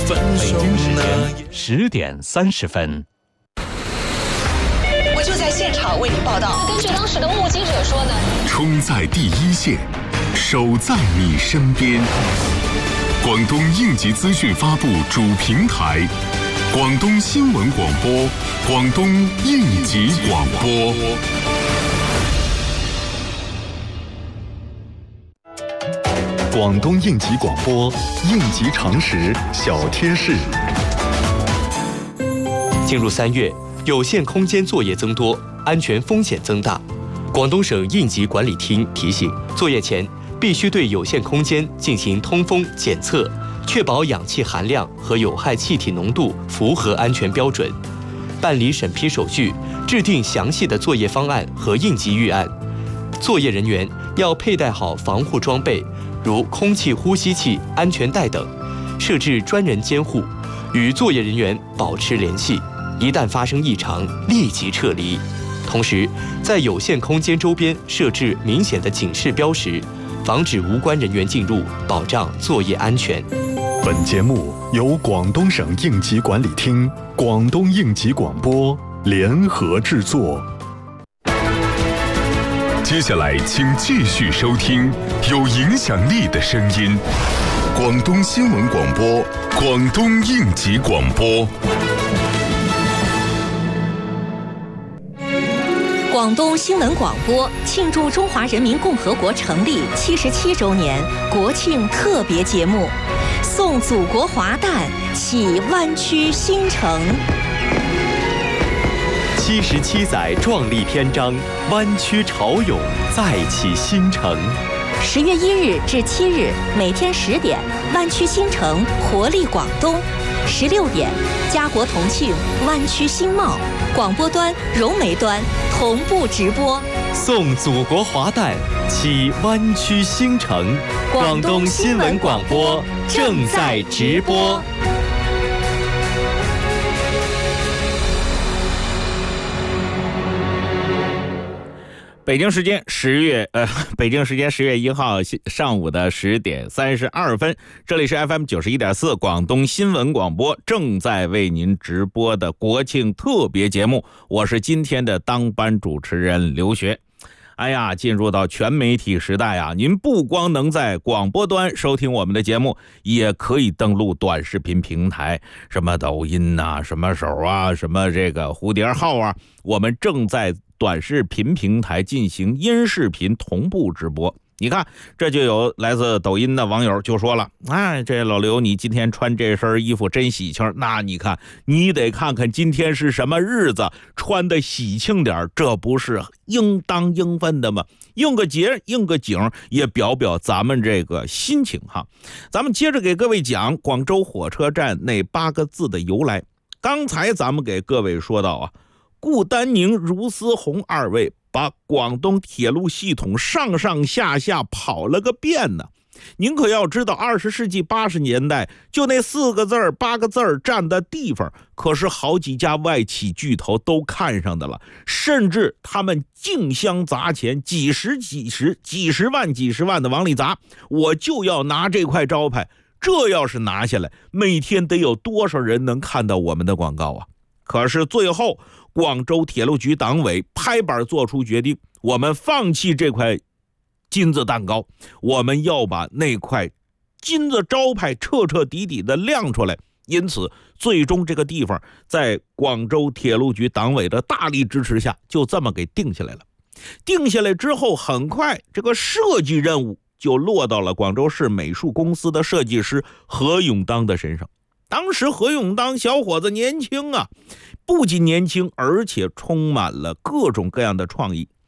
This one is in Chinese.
北京时间10点30分。 我就在现场为你报道。 根据当时的目击者说呢， 冲在第一线，守在你身边。广东应急资讯发布主平台，广东新闻广播，广东应急广播。广东应急广播，应急常识小贴士。 进入3月，有限空间作业增多，安全风险增大。广东省应急管理厅提醒，作业前必须对有限空间进行通风检测，确保氧气含量和有害气体浓度符合安全标准。办理审批手续，制定详细的作业方案和应急预案。作业人员要佩戴好防护装备，如空气呼吸器、安全带等，设置专人监护，与作业人员保持联系。一旦发生异常，立即撤离。同时，在有限空间周边设置明显的警示标识，防止无关人员进入，保障作业安全。 本节目由广东省应急管理厅、广东应急广播联合制作。接下来，请继续收听有影响力的声音——广东新闻广播、广东应急广播。 广东新闻广播庆祝中华人民共和国成立77周年国庆特别节目，送祖国华诞，启湾区新城。 77载壮丽篇章，湾区潮涌，再起新城。 10月1日至7日，每天10点，湾区新城活力广东；16点，家国同庆，湾区新貌。广播端、融媒端同步直播， 送祖国华诞，启湾区新城。广东新闻广播正在直播。 北京时间10月1号上午的10点32分，这里是 FM 91.4广东新闻广播正在为您直播的国庆特别节目，我是今天的当班主持人刘学。哎呀，进入到全媒体时代啊，您不光能在广播端收听我们的节目，也可以登录短视频平台，什么抖音啊，什么手啊，什么这个蝴蝶号啊，我们正在短视频平台进行音视频同步直播。你看，这就有来自抖音的网友就说了，哎，这老刘你今天穿这身衣服真喜庆，那你看你得看看今天是什么日子，穿的喜庆点，这不是应当应分的吗？应个节应个景，也表表咱们这个心情哈。咱们接着给各位讲广州火车站那8个字的由来。刚才咱们给各位说到啊，顾丹宁、茹思宏二位把广东铁路系统上上下下跑了个遍呢。您可要知道，20世纪80年代就那4个字8个字占的地方，可是好几家外企巨头都看上的了，甚至他们竞相砸钱，几十万的往里砸，我就要拿这块招牌。这要是拿下来，每天得有多少人能看到我们的广告啊？可是最后广州铁路局党委拍板做出决定，我们放弃这块金字蛋糕，我们要把那块金字招牌彻彻底底的亮出来。因此最终这个地方在广州铁路局党委的大力支持下，就这么给定下来了。定下来之后，很快这个设计任务就落到了广州市美术公司的设计师何永当的身上。当时何永当小伙子年轻啊，不仅年轻，而且充满了各种各样的创意。